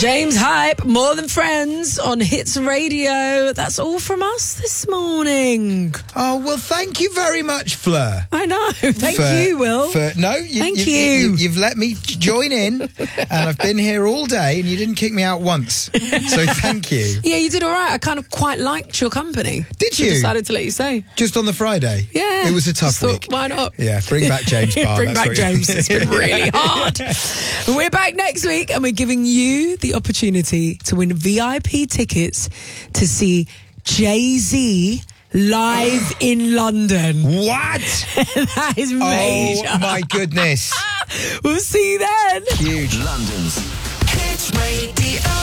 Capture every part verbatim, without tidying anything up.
James Hype, More Than Friends on Hits Radio. That's all from us this morning. Oh, well, thank you very much, Fleur. I know. Thank for, you, Will. For, no, you, thank you, you. you. You've let me join in, and I've been here all day, and you didn't kick me out once. So thank you. Yeah, you did all right. I kind of quite liked your company. Did you? I decided to let you say. Just on the Friday? Yeah. It was a tough thought, week. Why not? Yeah, bring back James Barr. Bring back James. It's been really hard. We're back next week, and we're giving you the opportunity to win V I P tickets to see Jay-Z live in London. What? That is major. Oh, my goodness. We'll see you then. Huge. London's Hits Radio.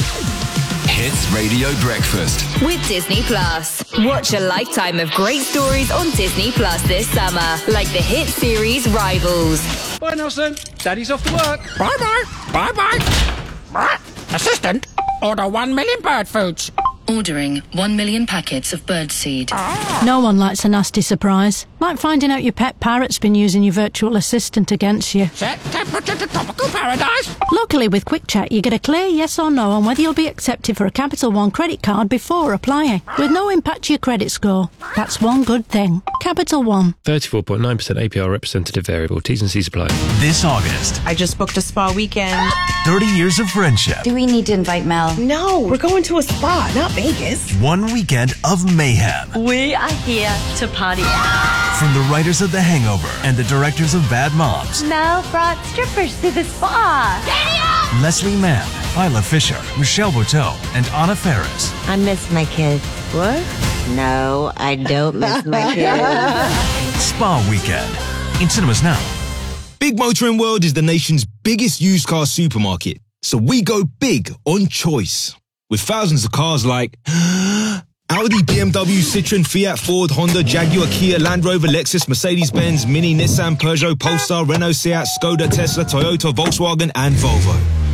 Hits Radio Breakfast. With Disney Plus. Watch a lifetime of great stories on Disney Plus this summer, like the hit series Rivals. Bye, Nelson. Daddy's off to work. Bye-bye. Bye-bye. Assistant, order one million bird foods. Ordering one million packets of birdseed. No one likes a nasty surprise. Like finding out your pet parrot's been using your virtual assistant against you. Set temperature to tropical paradise. Luckily, with Quick Check, you get a clear yes or no on whether you'll be accepted for a Capital One credit card before applying, with no impact to your credit score. That's one good thing. Capital One. thirty-four point nine percent A P R representative variable. T's and C's apply. This August. I just booked a spa weekend. thirty years of friendship. Do we need to invite Mel? No, we're going to a spa, not Vegas. One weekend of mayhem. We are here to party. From the writers of The Hangover and the directors of Bad Moms. Mel brought strippers to the spa. Giddy up! Leslie Mann, Isla Fisher, Michelle Buteau, and Anna Faris. I miss my kids. What? No, I don't miss my kids. Spa Weekend. In cinemas now. Big Motoring World is the nation's biggest used car supermarket. So we go big on choice. With thousands of cars like Audi, B M W, Citroen, Fiat, Ford, Honda, Jaguar, Kia, Land Rover, Lexus, Mercedes-Benz, Mini, Nissan, Peugeot, Polestar, Renault, Seat, Skoda, Tesla, Toyota, Volkswagen and Volvo.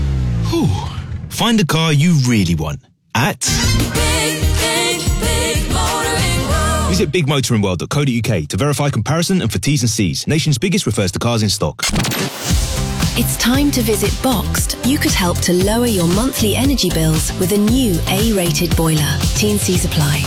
Whew. Find the car you really want at Big, big, big Motoring World. Visit big motoring world dot co dot uk to verify comparison and for T's and C's. Nation's biggest refers to cars in stock. It's time to visit Boxed. You could help to lower your monthly energy bills with a new A-rated boiler. T and C's apply.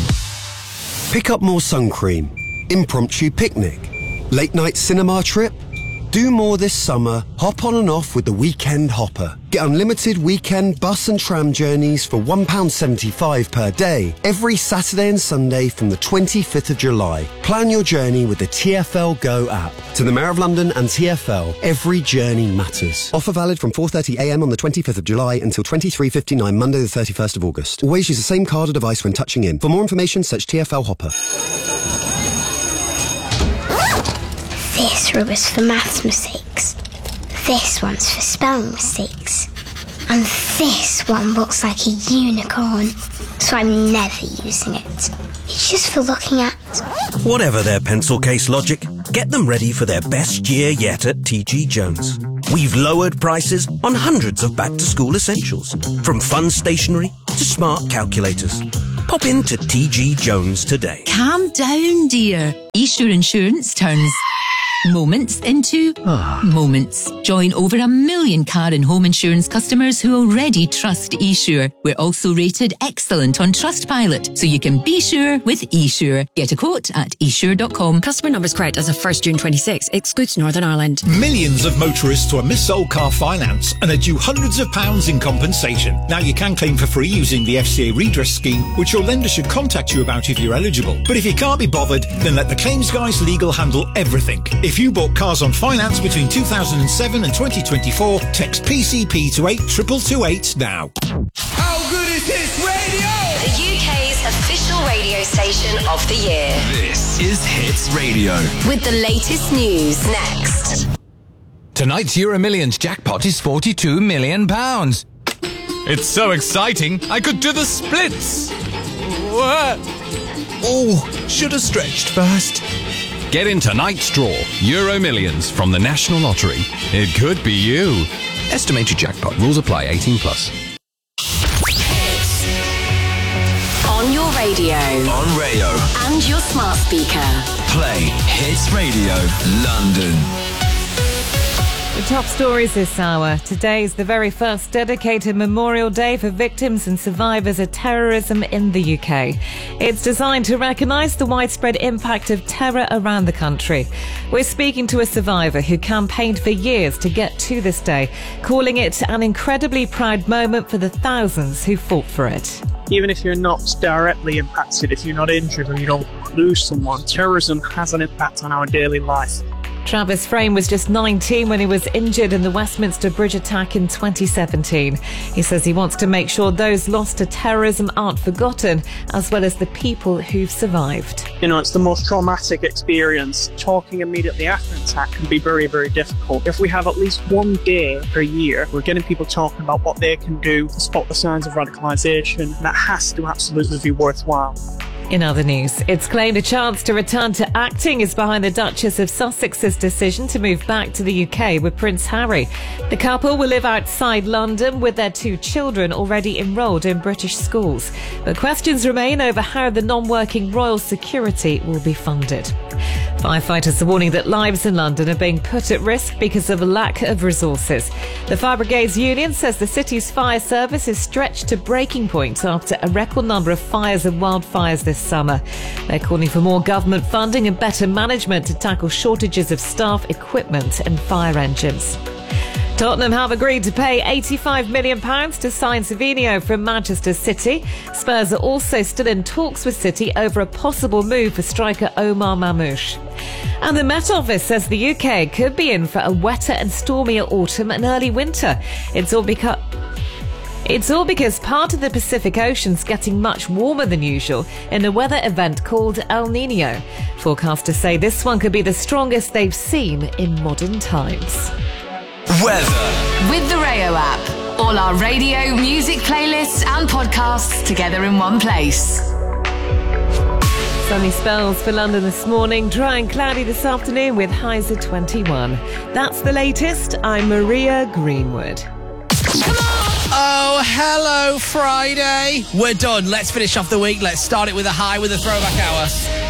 Pick up more sun cream. Impromptu picnic. Late night cinema trip. Do more this summer. Hop on and off with the Weekend Hopper. Get unlimited weekend bus and tram journeys for one pound seventy-five per day every Saturday and Sunday from the twenty-fifth of July. Plan your journey with the T F L Go app. To the Mayor of London and T F L, every journey matters. Offer valid from four thirty a m on the twenty-fifth of July until twenty-three fifty-nine Monday the thirty-first of August. Always use the same card or device when touching in. For more information, search T F L Hopper. This rubber's for maths mistakes. This one's for spelling mistakes. And this one looks like a unicorn, so I'm never using it. It's just for looking at. Whatever their pencil case logic, get them ready for their best year yet at T G Jones. We've lowered prices on hundreds of back-to-school essentials, from fun stationery to smart calculators. Pop into T G Jones today. Calm down, dear. eSure Insurance turns moments into moments. Join over a million car and home insurance customers who already trust eSure. We're also rated excellent on Trustpilot, so you can be sure with eSure. Get a quote at esure dot com. Customer numbers correct as of first June twenty-six. Excludes Northern Ireland. Millions of motorists were mis-sold car finance and are due hundreds of pounds in compensation. Now you can claim for free using the F C A redress scheme, which your lender should contact you about if you're eligible. But if you can't be bothered, then let the Claims Guys Legal handle everything. If you bought cars on finance between two thousand seven and twenty twenty-four, text P C P to eight two two two eight now. How good is Hits Radio? The U K's official radio station of the year. This is Hits Radio. With the latest news next. Tonight's Euro Millions jackpot is forty-two million pounds. It's so exciting, I could do the splits. What? Oh, should have stretched first. Get in tonight's draw, Euro Millions from the National Lottery. It could be you. Estimated jackpot. Rules apply. eighteen plus. On your radio. On radio. And your smart speaker. Play Hits Radio London. The top stories this hour. Today is the very first dedicated Memorial Day for victims and survivors of terrorism in the U K. It's designed to recognise the widespread impact of terror around the country. We're speaking to a survivor who campaigned for years to get to this day, calling it an incredibly proud moment for the thousands who fought for it. Even if you're not directly impacted, if you're not injured or you don't lose someone, terrorism has an impact on our daily life. Travis Frame was just nineteen when he was injured in the Westminster Bridge attack in twenty seventeen. He says he wants to make sure those lost to terrorism aren't forgotten, as well as the people who've survived. You know, it's the most traumatic experience. Talking immediately after an attack can be very, very difficult. If we have at least one day per year, we're getting people talking about what they can do to spot the signs of radicalisation. That has to absolutely be worthwhile. In other news, it's claimed a chance to return to acting is behind the Duchess of Sussex's decision to move back to the U K with Prince Harry. The couple will live outside London with their two children already enrolled in British schools. But questions remain over how the non-working royal security will be funded. Firefighters are warning that lives in London are being put at risk because of a lack of resources. The Fire Brigades Union says the city's fire service is stretched to breaking point after a record number of fires and wildfires this summer. They're calling for more government funding and better management to tackle shortages of staff, equipment and fire engines. Tottenham have agreed to pay eighty-five million pounds to sign Savinho from Manchester City. Spurs are also still in talks with City over a possible move for striker Omar Mamouche. And the Met Office says the U K could be in for a wetter and stormier autumn and early winter. It's all because... It's all because part of the Pacific Ocean's getting much warmer than usual in a weather event called El Niño. Forecasters say this one could be the strongest they've seen in modern times. Weather. With the Rayo app. All our radio, music playlists and podcasts together in one place. Sunny spells for London this morning, dry and cloudy this afternoon with highs of twenty-one. That's the latest. I'm Maria Greenwood. Oh, hello, Friday. We're done. Let's finish off the week. Let's start it with a high with a throwback hour.